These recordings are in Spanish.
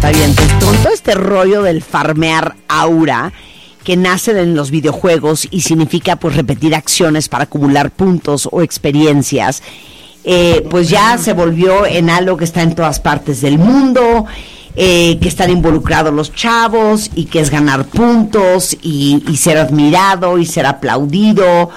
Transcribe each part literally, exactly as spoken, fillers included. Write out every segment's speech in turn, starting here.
cuentavientes, con todo este rollo del farmear aura que nace en los videojuegos y significa pues repetir acciones para acumular puntos o experiencias, eh, pues ya se volvió en algo que está en todas partes del mundo, eh, que están involucrados los chavos y que es ganar puntos y, y ser admirado y ser aplaudido.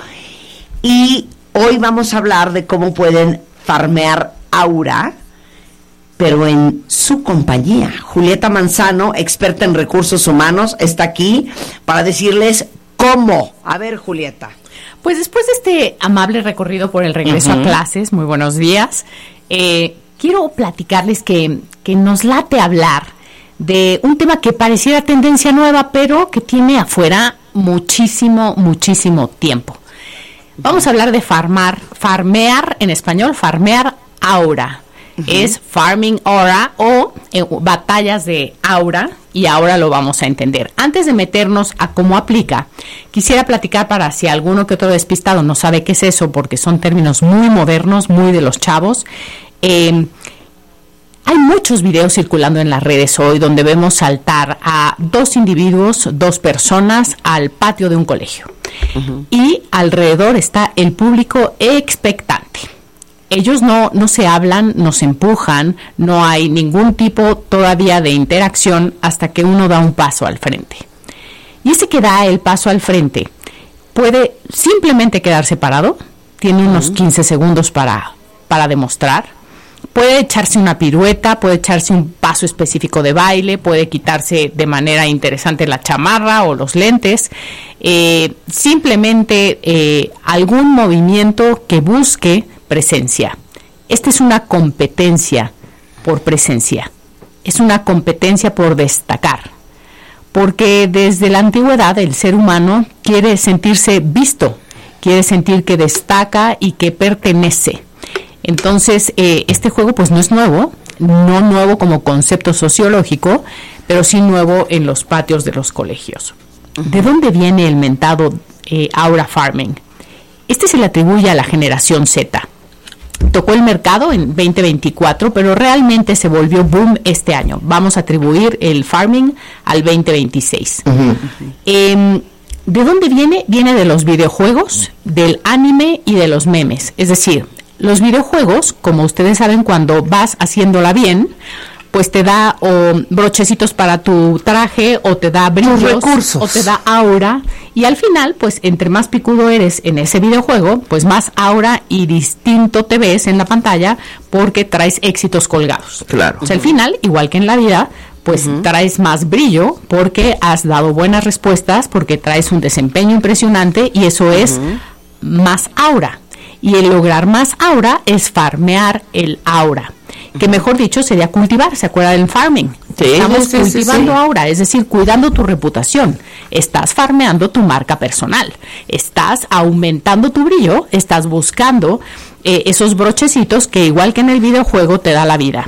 Y hoy vamos a hablar de cómo pueden farmear aura, pero en su compañía. Julieta Manzano, experta en recursos humanos, está aquí para decirles cómo. A ver, Julieta. Pues después de este amable recorrido por el regreso uh-huh. a clases, muy buenos días, eh, quiero platicarles que, que nos late hablar de un tema que pareciera tendencia nueva, pero que tiene afuera muchísimo, muchísimo tiempo. Vamos a hablar de farmar, farmear en español, farmear aura. Uh-huh. Es farming aura o eh, batallas de aura, y ahora lo vamos a entender. Antes de meternos a cómo aplica, quisiera platicar para si alguno que otro despistado no sabe qué es eso, porque son términos muy modernos, muy de los chavos. Eh, hay muchos videos circulando en las redes hoy donde vemos saltar a dos individuos, dos personas al patio de un colegio. Uh-huh. Y alrededor está el público expectante. Ellos no, no se hablan, no se empujan, no hay ningún tipo todavía de interacción hasta que uno da un paso al frente. Y ese que da el paso al frente puede simplemente quedarse parado, tiene unos quince segundos para, para demostrar, puede echarse una pirueta, puede echarse un paso específico de baile, puede quitarse de manera interesante la chamarra o los lentes, eh, simplemente eh, algún movimiento que busque presencia. Esta es una competencia por presencia, es una competencia por destacar, porque desde la antigüedad el ser humano quiere sentirse visto, quiere sentir que destaca y que pertenece. Entonces, eh, este juego pues no es nuevo, no nuevo como concepto sociológico, pero sí nuevo en los patios de los colegios. Uh-huh. ¿De dónde viene el mentado eh, aura farming? Este se le atribuye a la generación Z. Tocó el mercado en veinte veinticuatro, pero realmente se volvió boom este año. Vamos a atribuir el farming al veinte veintiséis. Uh-huh. Eh, ¿De dónde viene? Viene de los videojuegos, del anime y de los memes. Es decir, los videojuegos, como ustedes saben, cuando vas haciéndola bien, pues te da o brochecitos para tu traje, o te da brillos, o te da aura, y al final, pues entre más picudo eres en ese videojuego, pues más aura y distinto te ves en la pantalla porque traes éxitos colgados. Claro. O sea, al final, igual que en la vida, pues uh-huh. traes más brillo porque has dado buenas respuestas, porque traes un desempeño impresionante, y eso uh-huh. es más aura. Y el lograr más aura es farmear el aura, que mejor dicho sería cultivar. ¿Se acuerda del farming? Sí, Estamos sí, cultivando sí, sí. aura, es decir, cuidando tu reputación. Estás farmeando tu marca personal, estás aumentando tu brillo, estás buscando eh, esos brochecitos que igual que en el videojuego te da la vida.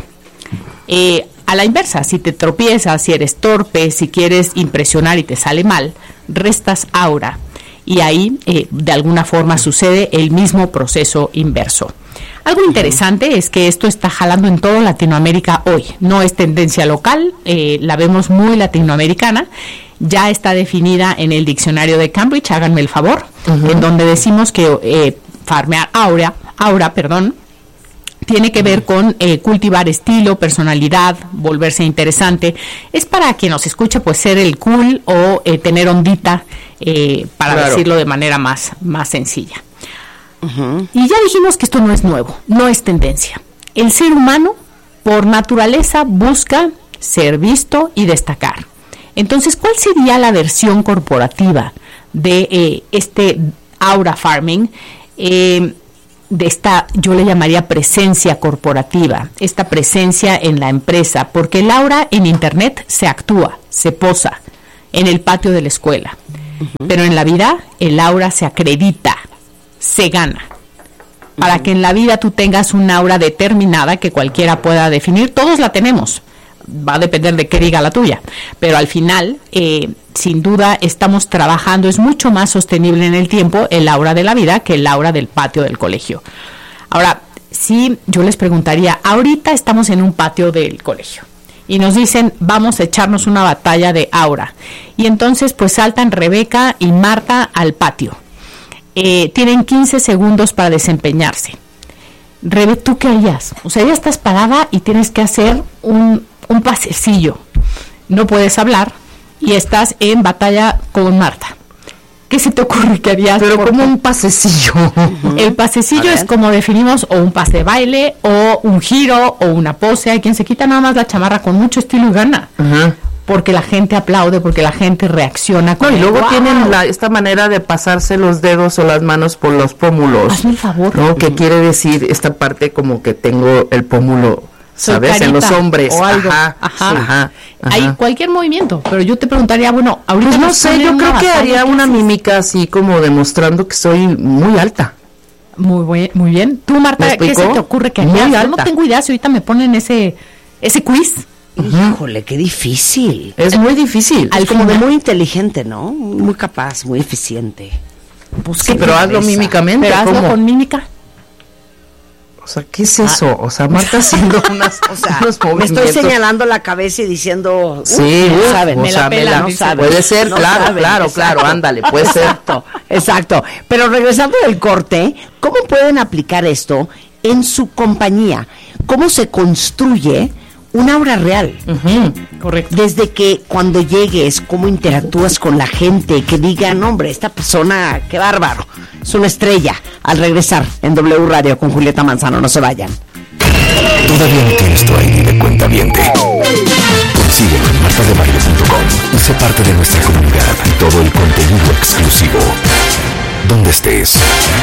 Eh, a la inversa, si te tropiezas, si eres torpe, si quieres impresionar y te sale mal, restas aura. Y ahí, eh, de alguna forma, sucede el mismo proceso inverso. Algo uh-huh. interesante es que esto está jalando en toda Latinoamérica hoy. No es tendencia local, eh, la vemos muy latinoamericana. Ya está definida en el diccionario de Cambridge, háganme el favor, uh-huh. en donde decimos que eh, farmear aura, aura, perdón, tiene que ver con eh, cultivar estilo, personalidad, volverse interesante. Es para quien nos escuche, pues ser el cool o eh, tener ondita, eh, para claro. decirlo de manera más, más sencilla. Uh-huh. Y ya dijimos que esto no es nuevo, no es tendencia. El ser humano, por naturaleza, busca ser visto y destacar. Entonces, ¿cuál sería la versión corporativa de eh, este aura farming? Eh, de esta, yo le llamaría presencia corporativa, esta presencia en la empresa, porque el aura en internet se actúa, se posa en el patio de la escuela, uh-huh. pero en la vida el aura se acredita, se gana. Para uh-huh. que en la vida tú tengas una aura determinada que cualquiera pueda definir, todos la tenemos, va a depender de qué diga la tuya, pero al final, eh, sin duda, estamos trabajando, es mucho más sostenible en el tiempo el aura de la vida que el aura del patio del colegio. Ahora, sí, yo les preguntaría, ahorita estamos en un patio del colegio, y nos dicen, vamos a echarnos una batalla de aura. Y entonces pues saltan Rebeca y Marta al patio. Eh, tienen quince segundos para desempeñarse. Rebe, ¿tú qué harías? O sea, ya estás parada y tienes que hacer un, un pasecillo. No puedes hablar y estás en batalla con Marta. ¿Qué se te ocurre que harías? Pero por como tu- un pasecillo. El pasecillo es como definimos o un pase de baile o un giro o una pose. Hay quien se quita nada más la chamarra con mucho estilo y gana. Ajá. Porque la gente aplaude, porque la gente reacciona. Con No, y el luego ¡wow! tienen la, esta manera de pasarse los dedos o las manos por los pómulos. Hazme el favor. ¿No? ¿Qué quiere decir esta parte como que tengo el pómulo, Soy sabes? En los carita hombres. o algo. Ajá, Ajá. sí, ajá, ajá. Hay cualquier movimiento, pero yo te preguntaría, bueno, ahorita Pues no nos sé, ponen yo una creo que batalla, haría ¿qué una haces? mímica así como demostrando que soy muy alta. Muy buen, muy bien. Tú, Marta, ¿Me ¿qué se explicó? te ocurre que Muy harías? Yo no alta. tengo idea si ahorita me ponen ese ese quiz. Híjole, qué difícil. Es muy difícil. Al Al como de final- muy inteligente, ¿no? Muy capaz, muy eficiente. Pues, Sí, ¿qué pero te hazlo interesa? mímicamente. Pero hazlo ¿cómo? con mímica. O sea, ¿qué es eso? O sea, Marta haciendo unas, O sea, unos me movimientos. estoy señalando la cabeza y diciendo, uh, Sí, no uf, saben, o me sea, la me pela, la- no saben. puede ser, no claro, saben, claro, claro, ándale, puede ser. Exacto, exacto. Pero regresando del corte, ¿cómo pueden aplicar esto en su compañía? ¿Cómo se construye un aura real? Ujú. Correcto. Desde que cuando llegues, cómo interactúas con la gente, que digan, hombre, esta persona, qué bárbaro, es una estrella. Al regresar en W Radio con Julieta Manzano, no se vayan. ¿Todavía no tienes tu I D de cuentaviente? Síguelo en marta de baile punto com y sé parte de nuestra comunidad. Todo el contenido exclusivo. Donde estés,